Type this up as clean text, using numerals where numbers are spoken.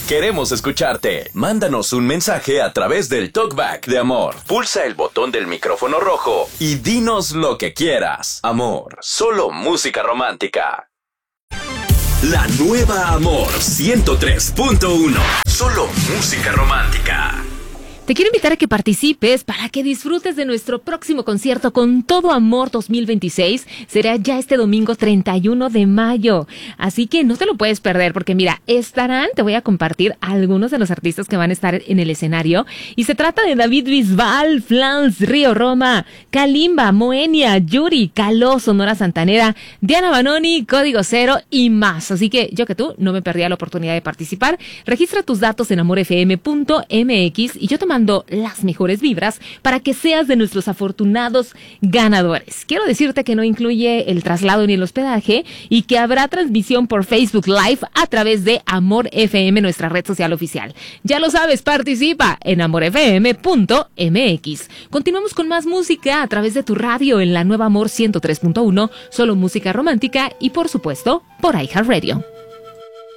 Queremos escucharte. Mándanos un mensaje a través del Talkback de Amor. Pulsa el botón del micrófono rojo y dinos lo que quieras. Amor, solo música romántica. La nueva Amor 103.1. Solo música romántica. Te quiero invitar a que participes para que disfrutes de nuestro próximo concierto Con Todo Amor 2026. Será ya este domingo 31 de mayo. Así que no te lo puedes perder porque mira, te voy a compartir algunos de los artistas que van a estar en el escenario. Y se trata de David Bisbal, Flans, Río Roma, Kalimba, Moenia, Yuri, Caló, Sonora Santanera, Diana Banoni, Código Cero y más. Así que yo que tú no me perdía la oportunidad de participar. Registra tus datos en amorfm.mx y yo te mando las mejores vibras para que seas de nuestros afortunados ganadores. Quiero decirte que no incluye el traslado ni el hospedaje y que habrá transmisión por Facebook Live a través de Amor FM, nuestra red social oficial. Ya lo sabes, participa en amorfm.mx. Continuamos con más música a través de tu radio en la nueva Amor 103.1, solo música romántica y por supuesto por iHeartRadio.